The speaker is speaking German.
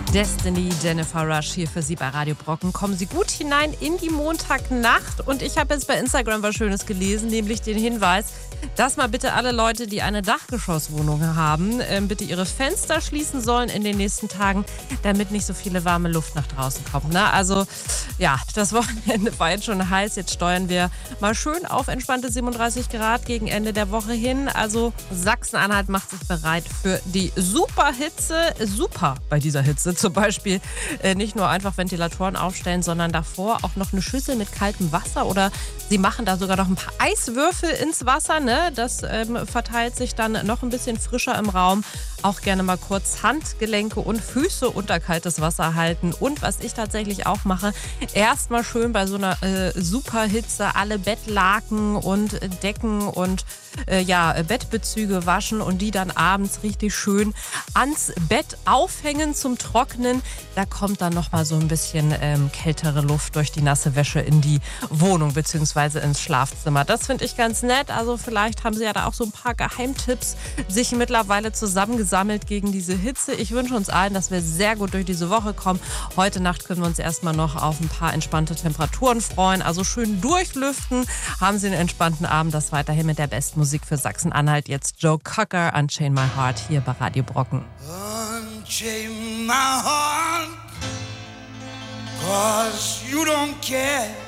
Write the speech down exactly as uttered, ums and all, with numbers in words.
Destiny, Jennifer Rush hier für Sie bei Radio Brocken. Kommen Sie gut hinein in die Montagnacht. Und ich habe jetzt bei Instagram was Schönes gelesen, nämlich den Hinweis, dass mal bitte alle Leute, die eine Dachgeschosswohnung haben, äh, bitte ihre Fenster schließen sollen in den nächsten Tagen, damit nicht so viele warme Luft nach draußen kommt. Ne? Also ja, das Wochenende war jetzt schon heiß. Jetzt steuern wir mal schön auf entspannte siebenunddreißig Grad gegen Ende der Woche hin. Also Sachsen-Anhalt macht sich bereit für die Superhitze. Super bei dieser Hitze. Zum Beispiel äh, nicht nur einfach Ventilatoren aufstellen, sondern davor auch noch eine Schüssel mit kaltem Wasser oder sie machen da sogar noch ein paar Eiswürfel ins Wasser. Ne? Das ähm, verteilt sich dann noch ein bisschen frischer im Raum. Auch gerne mal kurz Handgelenke und Füße unter kaltes Wasser halten. Und was ich tatsächlich auch mache, erstmal schön bei so einer äh, Superhitze alle Bettlaken und Decken und äh, ja, Bettbezüge waschen und die dann abends richtig schön ans Bett aufhängen zum Trocknen. Da kommt dann nochmal so ein bisschen ähm, kältere Luft durch die nasse Wäsche in die Wohnung bzw. ins Schlafzimmer. Das finde ich ganz nett. Also vielleicht haben Sie ja da auch so ein paar Geheimtipps sich mittlerweile zusammengesammelt gegen diese Hitze. Ich wünsche uns allen, dass wir sehr gut durch diese Woche kommen. Heute Nacht können wir uns erstmal noch auf ein paar entspannte Temperaturen freuen. Also schön durchlüften. Haben Sie einen entspannten Abend. Das weiterhin mit der besten Musik für Sachsen-Anhalt. Jetzt Joe Cocker, Unchain My Heart hier bei Radio Brocken. Unchain my heart, 'cause you don't care.